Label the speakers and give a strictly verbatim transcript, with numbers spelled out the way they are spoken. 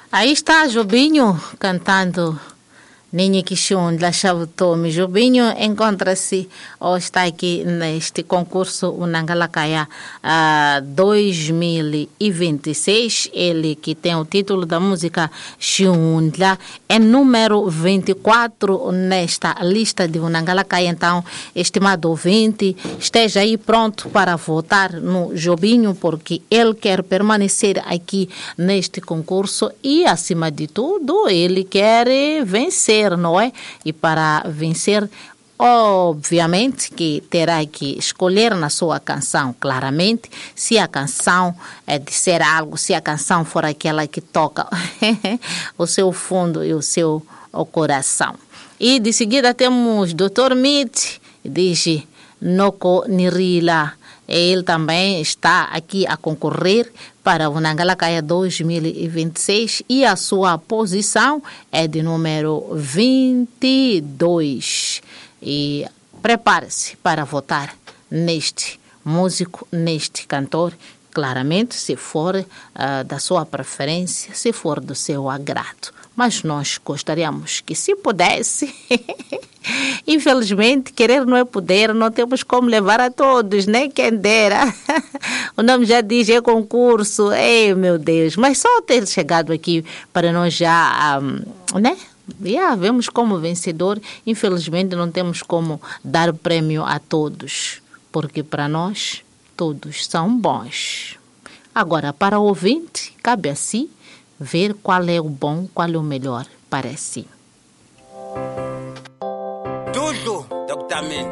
Speaker 1: Aí está Jobinho cantando Ninha Quixon da Chavutome. Jobinho encontra-se ou está aqui neste concurso Unangalakaya uh, dois mil e vinte e seis. Ele que tem o título da música Xiundla é número vinte e quatro nesta lista de Unangalakaya. Então, estimado ouvinte, esteja aí pronto para votar no Jobinho, porque ele quer permanecer aqui neste concurso e, acima de tudo, ele quer vencer, não é? E para vencer, obviamente que terá que escolher na sua canção, claramente, se a canção é disser algo, se a canção for aquela que toca o seu fundo e o seu o coração. E de seguida temos doutor Mit, diz Noko Nirila. Ele também está aqui a concorrer para o Unangalakaya dois mil e vinte e seis e a sua posição é de número vinte e dois. E prepare-se para votar neste músico, neste cantor, claramente, se for uh, da sua preferência, se for do seu agrado. Mas nós gostaríamos que, se pudesse, infelizmente, querer não é poder, não temos como levar a todos, nem quem dera. O nome já diz, é concurso, ei meu Deus, mas só ter chegado aqui para nós já, um, né? Já vemos como vencedor, infelizmente não temos como dar prêmio a todos, porque para nós todos são bons. Agora, para o ouvinte, cabe a si ver qual é o bom, qual é o melhor para si.
Speaker 2: Tudo, doutor